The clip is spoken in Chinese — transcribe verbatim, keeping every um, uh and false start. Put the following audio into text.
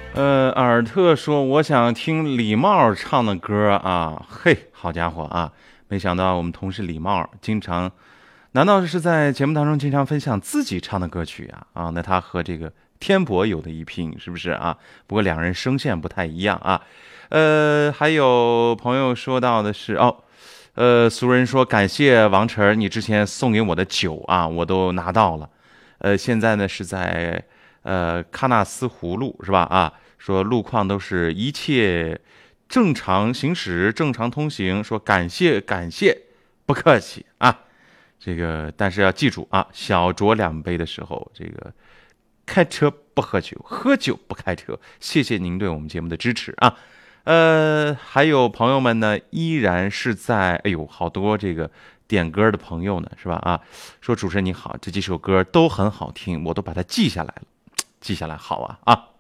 呃，尔特说我想听李茂唱的歌啊，嘿，好家伙啊！没想到我们同事李茂经常，难道是在节目当中经常分享自己唱的歌曲啊？啊，那他和这个天博有的一拼，是不是啊？不过两人声线不太一样啊。呃，还有朋友说到的是哦，呃，俗人说感谢王晨，你之前送给我的酒啊，我都拿到了。呃，现在呢是在呃喀纳斯湖路是吧？啊，说路况都是一切正常行驶，正常通行。说感谢感谢，不客气啊。这个但是要记住啊，小酌两杯的时候，这个开车不喝酒，喝酒不开车。谢谢您对我们节目的支持啊。呃，还有朋友们呢，依然是在，哎呦，好多这个点歌的朋友呢，是吧？啊，说主持人你好，这几首歌都很好听，我都把它记下来了，记下来好啊啊。